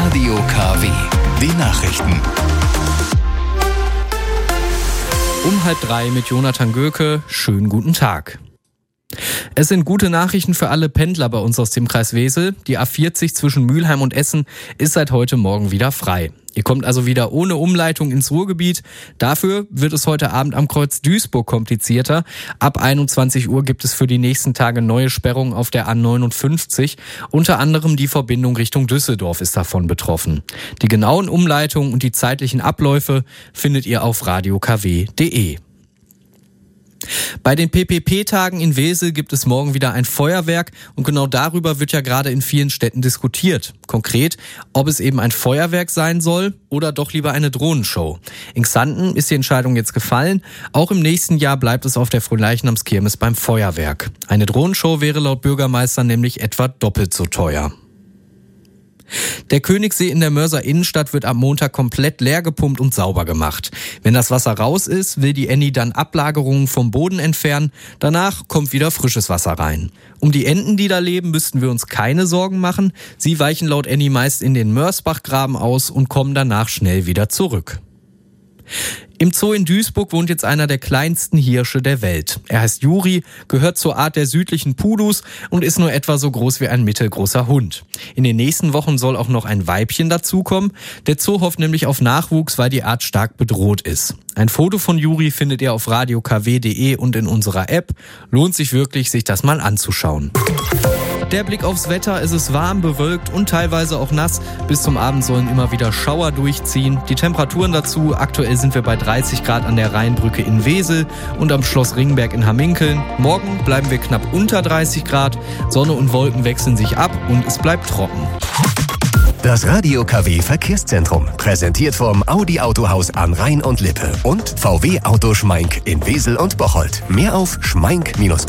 Radio KW. Die Nachrichten. Um 2:30 mit Jonathan Göke. Schönen guten Tag. Es sind gute Nachrichten für alle Pendler bei uns aus dem Kreis Wesel. Die A40 zwischen Mülheim und Essen ist seit heute Morgen wieder frei. Ihr kommt also wieder ohne Umleitung ins Ruhrgebiet. Dafür wird es heute Abend am Kreuz Duisburg komplizierter. Ab 21 Uhr gibt es für die nächsten Tage neue Sperrungen auf der A59. Unter anderem die Verbindung Richtung Düsseldorf ist davon betroffen. Die genauen Umleitungen und die zeitlichen Abläufe findet ihr auf radiokw.de. Bei den PPP-Tagen in Wesel gibt es morgen wieder ein Feuerwerk und genau darüber wird ja gerade in vielen Städten diskutiert. Konkret, ob es eben ein Feuerwerk sein soll oder doch lieber eine Drohnenshow. In Xanten ist die Entscheidung jetzt gefallen. Auch im nächsten Jahr bleibt es auf der Fronleichnamskirmes beim Feuerwerk. Eine Drohnenshow wäre laut Bürgermeister nämlich etwa doppelt so teuer. Der Königssee in der Mörser Innenstadt wird am Montag komplett leer gepumpt und sauber gemacht. Wenn das Wasser raus ist, will die Annie dann Ablagerungen vom Boden entfernen. Danach kommt wieder frisches Wasser rein. Um die Enten, die da leben, müssten wir uns keine Sorgen machen. Sie weichen laut Annie meist in den Mörsbachgraben aus und kommen danach schnell wieder zurück. Im Zoo in Duisburg wohnt jetzt einer der kleinsten Hirsche der Welt. Er heißt Juri, gehört zur Art der südlichen Pudus und ist nur etwa so groß wie ein mittelgroßer Hund. In den nächsten Wochen soll auch noch ein Weibchen dazukommen. Der Zoo hofft nämlich auf Nachwuchs, weil die Art stark bedroht ist. Ein Foto von Juri findet ihr auf radiokw.de und in unserer App. Lohnt sich wirklich, sich das mal anzuschauen. Der Blick aufs Wetter, es ist warm, bewölkt und teilweise auch nass. Bis zum Abend sollen immer wieder Schauer durchziehen. Die Temperaturen dazu, aktuell sind wir bei 30 Grad an der Rheinbrücke in Wesel und am Schloss Ringberg in Hamminkeln. Morgen bleiben wir knapp unter 30 Grad. Sonne und Wolken wechseln sich ab und es bleibt trocken. Das Radio KW Verkehrszentrum, präsentiert vom Audi Autohaus an Rhein und Lippe und VW Auto Schmeink in Wesel und Bocholt. Mehr auf schmeink-